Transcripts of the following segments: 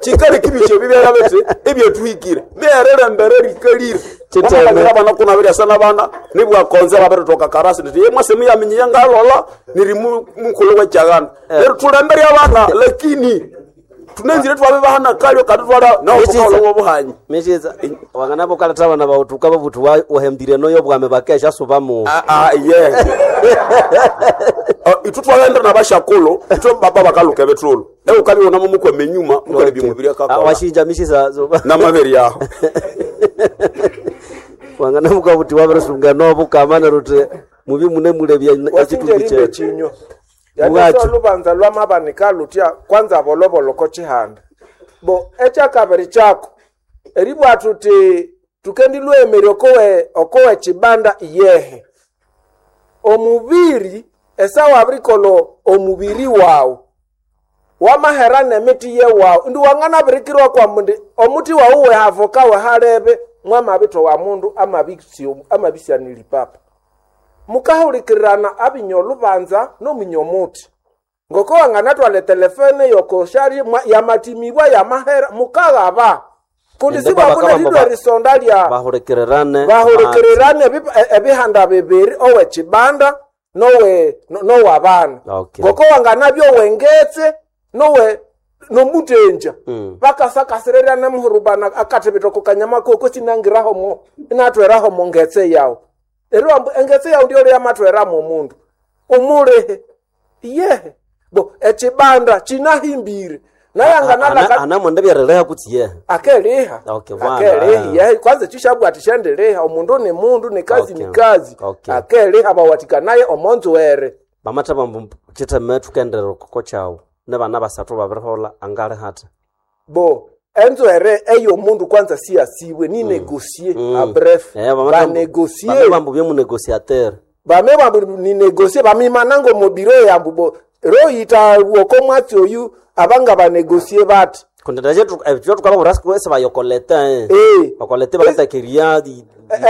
chikari kibiche bibera bete ebyo tuhikire berere mbere rikalire chitema bana kuna bira sana bana nibwa konza babere toka karasi ndiye mwase muyamenye ngalola niri mukolo wachagana lero tulembere abana lakini tunenzire twabe bahana kalyo kadutwala na okolo obuhanyi meshiza wangana bokala tabana bautuka babutu ohembire no yobwame bakesha sobamu yeah itutwalenda nabashakolo ito baba bakaluka betrolo ukabi wona mumukwe menyuma mukale bimubiri akaka washinja mishiza zoba na maberi yaho wangana mukabuti waberesunga no bukamana rute mubi mune mulebya achitubiche chinyo yacho lubanza lwamabanika lutia kwanza bolobolo ko chihanda bo echa kaberi chako eribwa tuti tukendi lwemere okowe chibanda iyehe omubiri esawa abrikolo omubiri wao wamaherane miti ye wao ndi wangana birikirwa kwa mundi omuti wauwe havoka we harebe mwama bito wa mundu amabisya nilipapa mukahulikirana abinyo lubanza no munyomuti ngoko wangana twale telefone yokoshari ya matimibwa ya mahera mukagaba kundi siba kuna hidwa risondalia bahulikirane ebihanda bibiri owe chibanda no wabana ngoko wangana byo wengetse nowe nomutenja baka sakaserera namhurubana akatebitoko kanyama koko sinangiraho mo inatweraho mo ngetse yawo erwambo engetse yawo ndio ya matwera mu mundu umulehe yehe bo echibanda chinahimbire nayangana anamonde byareleha kutiye akeleha akeleha kwanza chishabwa atishendeleha umundu ni mundu ni kazi ni kazi akeleha bawatika naye omonzo were bamata bambu chitametu kendero kokochawo nebana basatu babirhola angale hata bo enzo ere eyo mundu kwanza si asiwe ni negocier a bref ba negocier bambu byo mu negociateur bamwe ni negocier bamimanango mu bureau ya mbubo roita wokomwati oyu abanga ba negocier bat kondaje tukala urasku wese bayokoleta bakolete baleta kiriadi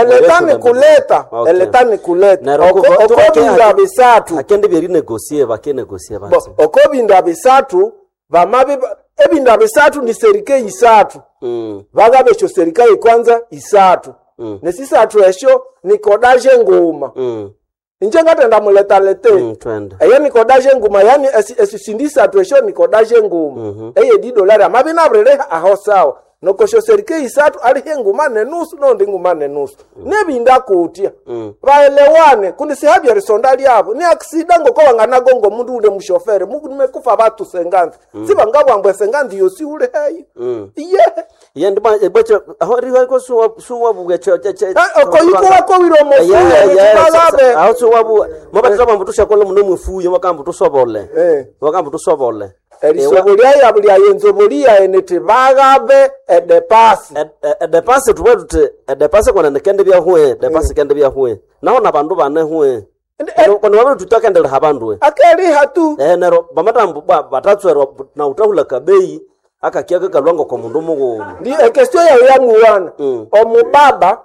eletane kuleta okobinda bisatu akende biri negocier bakenegocier basi okobinda bisatu bamabe ebinda bisatu ni serike isatu bagabe cyo serika kwanza isatu nesisatu esho nikodaje ngoma Inje ngatenda muleta lete. Eye nikodaje nguma yani esisindisa tuesho nikodaje nguma. Eye $10 amabina abrele aho sawa. Nokosho serike isatu alihe nguma nenusu no ndi nguma nenusu. Nebinda kutia. Baelewane kundi sihabya risondali yabo. Ni accident ngoko wanganago ngo mundu ule mushofere. Mungu nimekufa batu senganzi. Siba ngabwambwe senganzi yosi ule hayi. Yendi ba ebacho ahori ko suwa buge cho yuko wako wiromo fuye aho suwa bu mabata bambutusha ko muno mufuye makambutusobole makambutusobole elisobolia ya buli ayenzobolia enete bagabe edepase tubwete edepase kona nekende bya huwe depase kende bya huwe naho nabandu bane huwe kono wabe tutakendele habandu akeli hatu nero bamatambu batatswerwa na utahula kabei akakiaga kalwango kwa mundu mugo ndi question ya muwana omubaba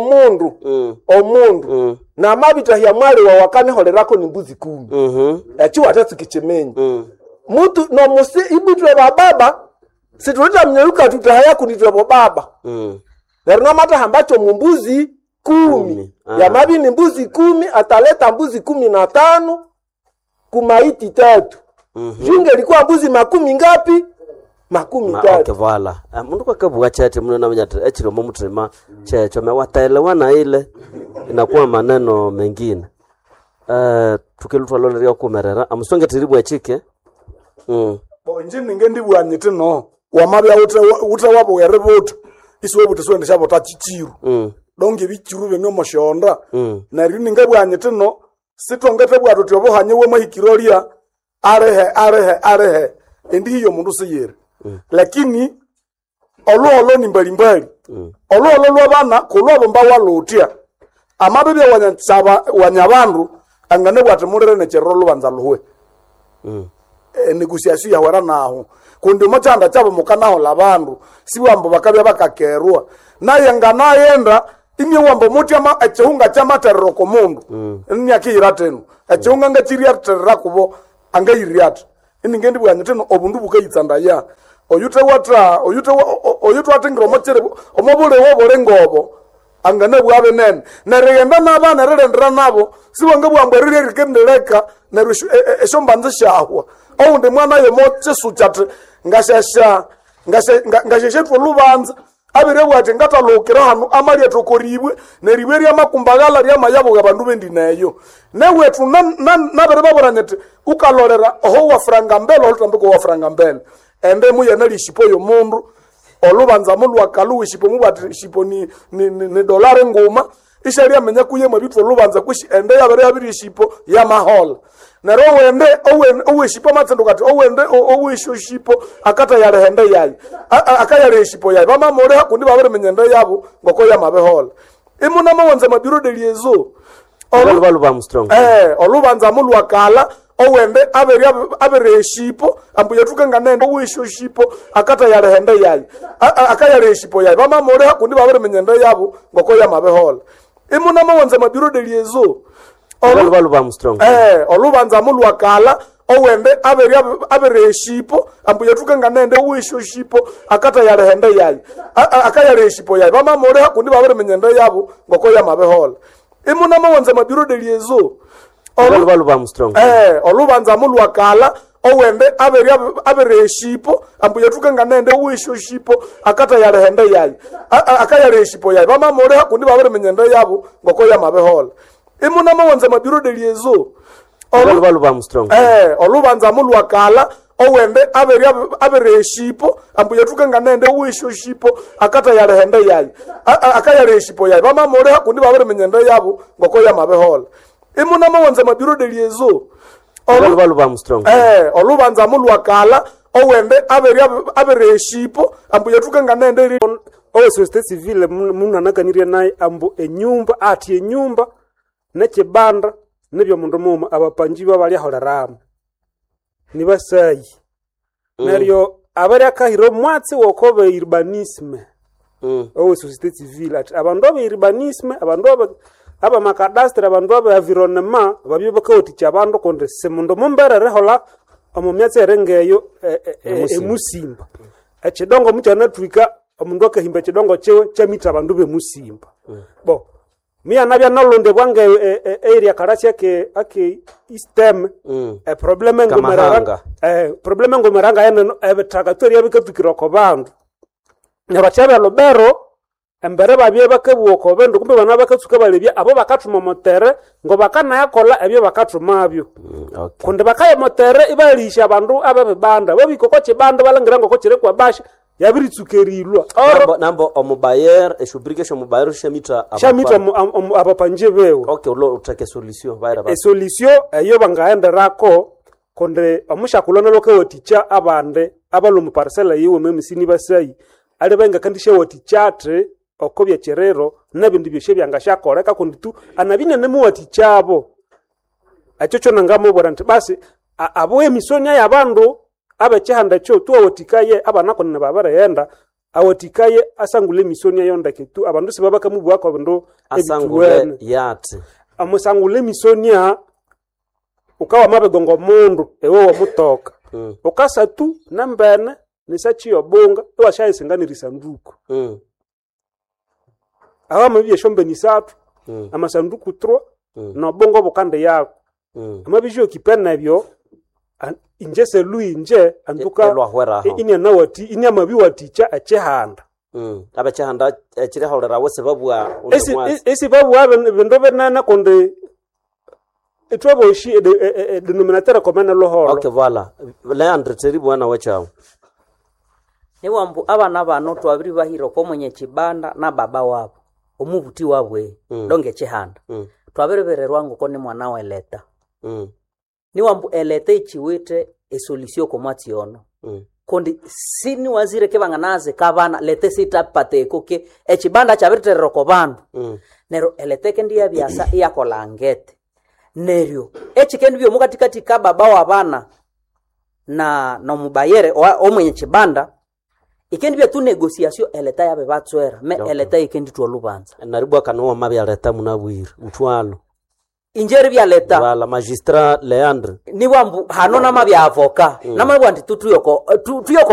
omundu na mabita ya mwali wa wakane holerako ni mbuzi 10 echiwa tatsukichemenyi mutu no musi ibitwe baba situleta mnyeuka tutahaya kunitwe baba na mata hambacho mbuzi 10 ya mabi ni mbuzi 10 ataleta mbuzi 15 kumaiti 3 jinge ilikuwa mbuzi 10 ngapi 13 okay vala mundu kwakabwa chate muno namanyata echiro mumutrema checho mewataelewana ile inakuwa maneno mengine tukilutwa loleria kumerera amusonge tiribwa chike bo njini ngendi bwanyite no wamabya uta wabo yarebuta iswe buta swende shabo tachichiru donge bichiru bemyo moshonda na rini ngabwanyite no sitongete bwa tutyo hanye we mahikirolia arehe endi hiyo mundu siyere lakini olo ni mbalimbali olo lwabana kulwabo mbawa lotia amabebe wanyabandu angane bwatemurere ne cherolo banza luwe negociation ya wara naho kundi mochanda chabo mukanaho labandu siwambo bakabya bakakerwa naye ngana yenda imye wambo mutyama echunga chama terero komundu nyakira tenu echunga ngachiria terera kubo angayiriat iningendi bwanyiteno obundu bukayitsanda ya oyute watingira omachere omobule wobole ngobo angane bwabe nene nerigenda n'abana rirendera nabo siwange bwambwerire rikendeleka neru eshombanze shahwa oundi mwana yo mochesu chat ngasheshe tulubanza abire bwate ngatalukira hanu amali atokoribwe neribwe rya makumbagala rya mayabo gabandu bendi nayo newetu nabere baboranyete ukalorera oho wa franga mbele olutambiko wa franga mbele ende muyena lishipo yo mundu olubanza mundu akalu wishipo mubati shipo ni dollar ngoma isharia menya kuye mabitwo olubanza kwishi ende yabere yabiri shipo ya mahol nero wende owe shipo matsendo kati owe shipo akata yale hende yayi akayale shipo yayi bama more hakundi babere menyenda yabo ngoko ya mabehol imuna mawonza mabiro de liezo olubanza mundu akala owende abere shipo ambu yatuka nganende wisho shipo akata yale hende yayi akayale shipo yayi bama more hakundi babere menyenda yabo ngoko ya mabehol imuna mawonza mabiro de liezo olubanza mundu akala owende abere shipo ambu yatuka nganende wisho shipo akata yale hende yayi akayale shipo yayi bama more hakundi babere menyenda yabo ngoko ya mabehol imuna mawonza mabiro de liezo olubanza mundu akala owende abere shipo ambu yatuka nganende wisho shipo akata yale hende yayi akayale shipo yayi bama more hakundi babere menyenda yabo ngoko ya mabehol imuna mawonza mabiro de liezo olubanza mundu akala owende abere shipo ambu yatuka nganende wisho shipo akata yale hende yayi akayale shipo yayi bama more hakundi babere menyenda yabo ngoko ya mabehol imuna mawonza mabiro de liezo olubanza mundu akala owende abere shipo ambu yatuka nganende owe societe civile mundu anakanirie naye ambu enyumba ati enyumba nekibanda nebyo mundu muma abapanji babali aholeramu nibasayi neryo abari akahiro mwatsi wokobe urbanisme owe societe civile ati abandu abe urbanisme abandu aba makadastre abandu aba environnement babyo bakawoti abandu konde semundo mumberere hola omumyatsi erengeyo emusimba ekidongo muchana twika omundu akahimba ekidongo chewe chamita abandu be musimba bo mia nabya nolonde bwange area karasi ake istem probleme ngomeranga ene ebetagatori abikatukira ko bandu nabachabe lobero embere babye bakabwoko bendo kumbe bana bakatsuka balebya abo bakatuma motere ngo bakana yakola ebyo bakatuma abyo kunde bakaye motere ibalisha abandu abebanda babikoko chibanda balangira ngo kokire kwa basha yabiritsukerilwa nambo omubayer eshubrikesho mubayer shamita abapanje bewo okay ulo utake solution bayira solution eyo bangaenda rako konde omushakulona lokawaticha abande abalomu parcela yiwe memisini basayi ali benga kandishe watichate okobya cherero nabindi byoshe byangashakoreka kunditu anabine nemu watichabo achocho nangamo bwaranti basi abo emisonya yabandu abechehanda cho tu awotikaye abanako ne babara yenda awotikaye asangule misonya yonda kitu abandu sibabaka mubwako abandu asangule yati amusangule misonya ukawa mabegongo mundu ewo mutoka ukasa tu nambene nisachi yobonga ewashayisingana sanduku awa mabye shombe ni 3 amasanduku 3 na bongo bokande yako amabije kipena ebyo injese lui nje anduka inya nawati inya mabiwaticha achehanda abachehanda chire holera wose babwa esi babwa bendobe nana konde etwabo shi denominateur commun lohoro okay voilà Leandre teribu wana wachao niwambu abana bano twabiri bahiro ko mwenye kibanda na baba wabo omubuti wabwe donge chehanda twaberebererwa ngo kone mwana wa eleta niwambu eleta ichiwite esolution ko mationo kondi sini wazire ke banganaze kabana lete sitapate koke ekibanda chabiriterero ko bandu nero elete kendi ya biasa iyakolangete neryo ekikendi byo mukatikati ka baba wa bana na no mubayere o mwenye kibanda ikendi bya tu negotiation eleta yabe batswera me eleta ikendi tu olubanza naribwa kanwa mabya leta munabwira mutwalo injeri bya leta wala magistrat Leandre ni wambu hanona mabya avoka namabwa ndi tuyoko